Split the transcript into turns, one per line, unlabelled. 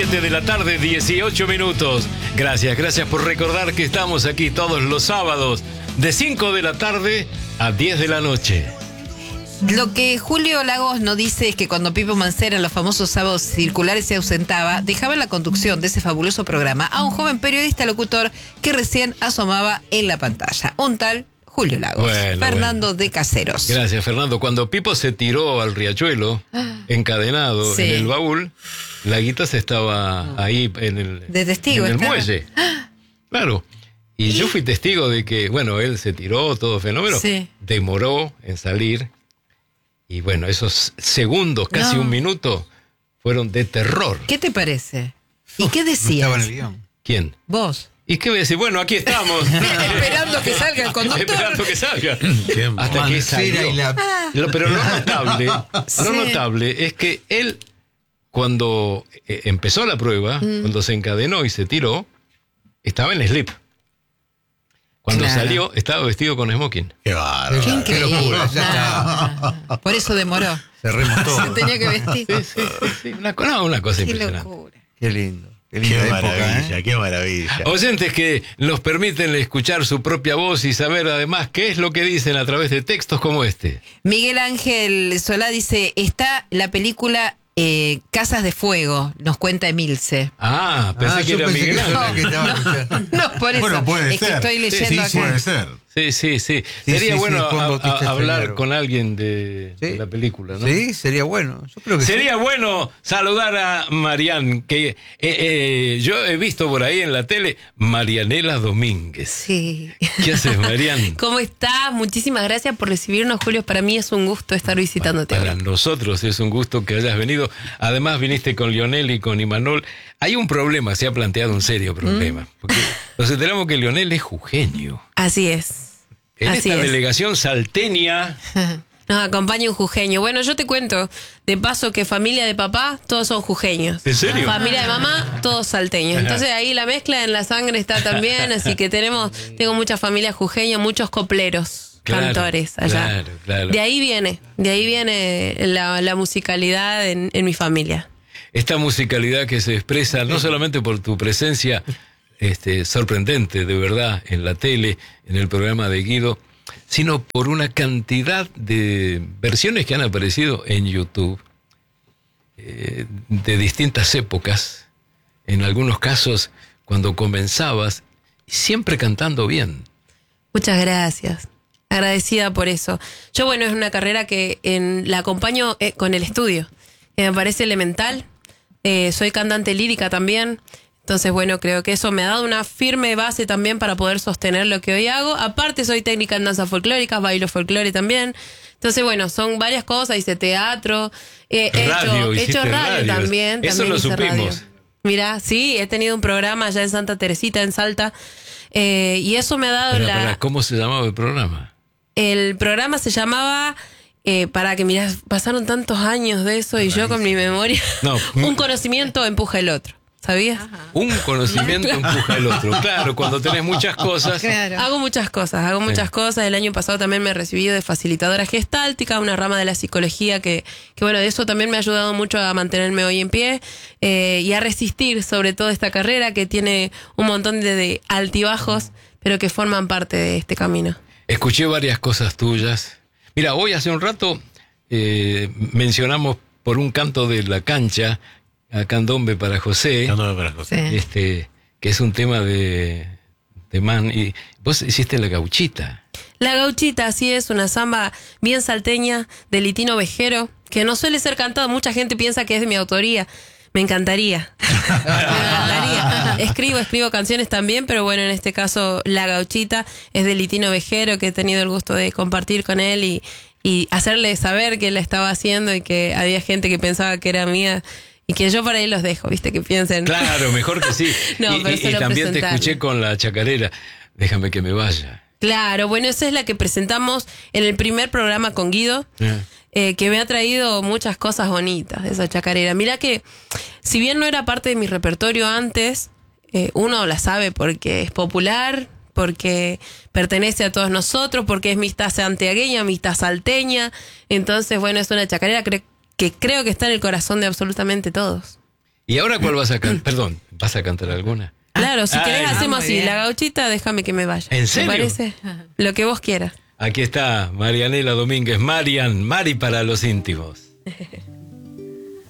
7 de la tarde, 18 minutos. Gracias por recordar que estamos aquí todos los sábados de 5 de la tarde a 10 de la noche.
Lo que Julio Lagos no dice es que cuando Pipo Mancera en los famosos sábados circulares se ausentaba, dejaba en la conducción de ese fabuloso programa a un joven periodista locutor que recién asomaba en la pantalla. Un tal Julio Lagos, Fernando de Caseros.
Gracias, Fernando. Cuando Pipo se tiró al riachuelo, encadenado en el baúl, Laguitas estaba ahí en el,
de testigo,
en el muelle. Claro. Y yo fui testigo de que, bueno, él se tiró, todo fenómeno, demoró en salir. Y bueno, esos segundos, casi un minuto, fueron de terror.
¿Qué te parece? ¿Y qué decías?
Estaba en el guión.
¿Quién?
Vos.
¿Y qué voy a decir? Bueno, aquí estamos.
Esperando que salga el conductor.
Esperando que salga. Hasta que salió. Pero lo notable es que él, cuando empezó la prueba, cuando se encadenó y se tiró, estaba en slip. Cuando salió, estaba vestido con smoking.
Qué bárbaro.
Qué locura. Por eso demoró.
Cerremos todo.
Se tenía que vestir.
Sí. Una cosa
qué
impresionante.
Locura.
Qué lindo.
Qué maravilla, qué maravilla.
Oyentes que nos permiten escuchar su propia voz y saber además qué es lo que dicen a través de textos como este.
Miguel Ángel Solá dice, está la película Casas de Fuego, nos cuenta Emilce.
Pensé que era Miguel Ángel.
No, por eso.
Bueno, puede
es
ser.
Que estoy leyendo acá.
Puede ser.
Sí. Sería bueno hablar con alguien de la película, ¿no?
Sí, sería bueno. Yo creo que
sería bueno saludar a Marian, que yo he visto por ahí en la tele, Marianela Domínguez.
Sí.
¿Qué haces, Marian?
¿Cómo estás? Muchísimas gracias por recibirnos, Julio. Para mí es un gusto estar visitándote.
Para nosotros es un gusto que hayas venido. Además viniste con Lionel y con Imanol. Hay un problema, se ha planteado un serio problema. Porque nos enteramos que Lionel es jujeño.
Así es.
En esta delegación salteña
nos acompaña un jujeño. Bueno, yo te cuento, de paso, que familia de papá, todos son jujeños.
¿En serio?
Familia de mamá, todos salteños. Entonces ahí la mezcla en la sangre está también, así que tengo mucha familia jujeña, muchos copleros, cantores allá.
Claro.
De ahí viene la musicalidad en mi familia.
Esta musicalidad que se expresa no solamente por tu presencia sorprendente, de verdad, en la tele, en el programa de Guido, sino por una cantidad de versiones que han aparecido en YouTube de distintas épocas, en algunos casos cuando comenzabas, siempre cantando bien.
Muchas gracias. Agradecida por eso. Yo, bueno, es una carrera que la acompaño con el estudio, que me parece elemental. Soy cantante lírica también. Entonces, bueno, creo que eso me ha dado una firme base también para poder sostener lo que hoy hago. Aparte, soy técnica en danza folclórica, bailo folclore también. Entonces, bueno, son varias cosas. Hice teatro, he hecho radio también.
Eso lo supimos.
Mirá, sí, he tenido un programa allá en Santa Teresita, en Salta. Y eso me ha dado
¿Cómo se llamaba el programa?
El programa se llamaba... pasaron tantos años de eso y yo con mi memoria... Un conocimiento empuja el otro. ¿Sabías?
Un conocimiento empuja el otro. Claro, cuando tenés muchas cosas.
Claro.
Hago muchas cosas. El año pasado también me recibí de facilitadora gestáltica, una rama de la psicología que bueno, de eso también me ha ayudado mucho a mantenerme hoy en pie y a resistir sobre todo esta carrera que tiene un montón de altibajos, pero que forman parte de este camino.
Escuché varias cosas tuyas. Mira, hoy hace un rato mencionamos por un canto de la cancha a Candombe para José. Que es un tema de man. Y vos hiciste La Gauchita.
La Gauchita, así es, una samba bien salteña de Litino Vejero, que no suele ser cantado. Mucha gente piensa que es de mi autoría. Me encantaría. Escribo canciones también, pero bueno, en este caso La Gauchita es de Litino Vejero, que he tenido el gusto de compartir con él y hacerle saber que la estaba haciendo y que había gente que pensaba que era mía. Y que yo por ahí los dejo, ¿viste? Que piensen.
Claro, mejor que sí. Y también te escuché con la chacarera. Déjame que me vaya.
Claro, bueno, esa es la que presentamos en el primer programa con Guido, que me ha traído muchas cosas bonitas de esa chacarera. Mirá que, si bien no era parte de mi repertorio antes, uno la sabe porque es popular, porque pertenece a todos nosotros, porque es mitad santiagueña, mitad salteña. Entonces, bueno, es una chacarera que creo que está en el corazón de absolutamente todos.
¿Y ahora cuál vas a cantar? Perdón, ¿vas a cantar alguna?
Claro, si querés hacemos
muy
así,
bien.
la gauchita, déjame que me vaya.
¿En serio?
¿Te parece? Lo que vos quieras.
Aquí está Marianela Domínguez. Mari para los íntimos.